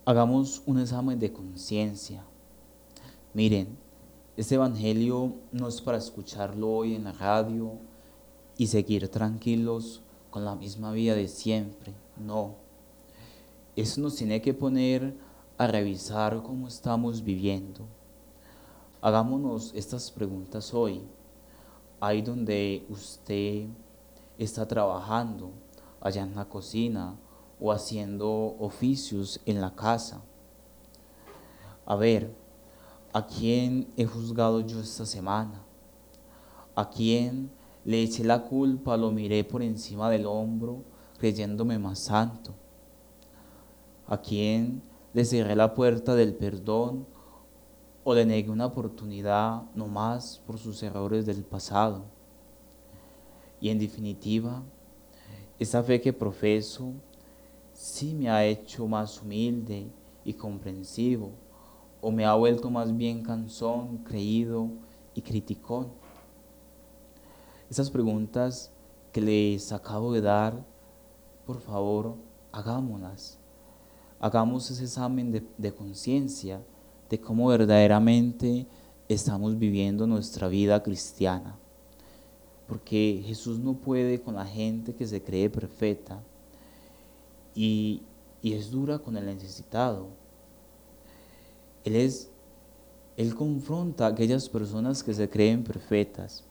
Hagamos un examen de conciencia. Miren, este evangelio no es para escucharlo hoy en la radio y seguir tranquilos con la misma vida de siempre. No, eso nos tiene que poner a revisar cómo estamos viviendo. Hagámonos estas preguntas hoy. Ahí donde usted está trabajando, allá en la cocina o haciendo oficios en la casa. A ver, ¿a quién he juzgado yo esta semana? ¿A quién le eché la culpa, lo miré por encima del hombro, creyéndome más santo? ¿A quién le cerré la puerta del perdón o le negué una oportunidad no más por sus errores del pasado? Y en definitiva, esa fe que profeso sí me ha hecho más humilde y comprensivo, o me ha vuelto más bien cansón, creído y criticón. Esas preguntas que les acabo de dar, por favor, hagámoslas. Hagamos ese examen de conciencia de cómo verdaderamente estamos viviendo nuestra vida cristiana. Porque Jesús no puede con la gente que se cree perfecta y, y es dura con el necesitado. Él es Él confronta a aquellas personas que se creen perfectas.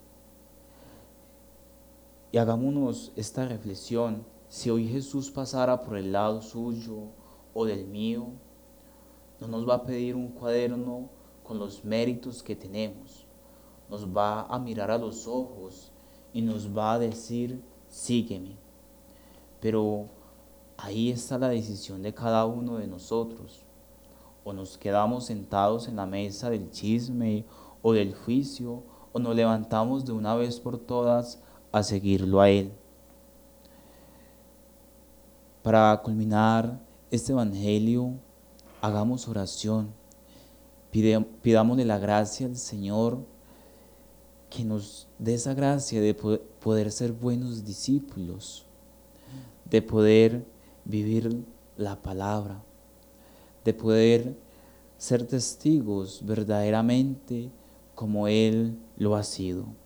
Y hagámonos esta reflexión. Si hoy Jesús pasara por el lado suyo o del mío, no nos va a pedir un cuaderno con los méritos que tenemos. Nos va a mirar a los ojos y nos va a decir, sígueme. Pero ahí está la decisión de cada uno de nosotros. O nos quedamos sentados en la mesa del chisme o del juicio, o nos levantamos de una vez por todas a seguirlo a Él. Para culminar este evangelio, hagamos oración. Pidámosle la gracia al Señor que nos dé esa gracia de poder ser buenos discípulos, de poder vivir la palabra, de poder ser testigos verdaderamente como Él lo ha sido.